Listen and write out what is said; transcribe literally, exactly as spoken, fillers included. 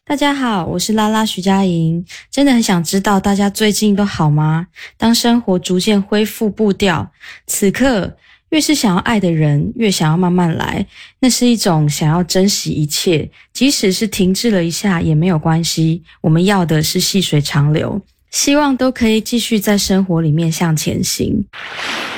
大家好，我是拉拉徐佳莹，真的很想知道大家最近都好吗？当生活逐渐恢复步调，此刻越是想要爱的人，越想要慢慢来，那是一种想要珍惜一切，即使是停滞了一下也没有关系，我们要的是细水长流，希望都可以继续在生活里面向前行。